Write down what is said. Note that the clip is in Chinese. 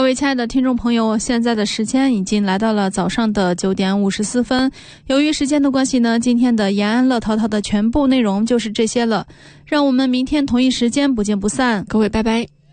位亲爱的听众朋友，现在的时间已经来到了早上的9点54分。由于时间的关系呢，今天的延安乐淘淘的全部内容就是这些了。让我们明天同一时间不见不散， 各位拜拜。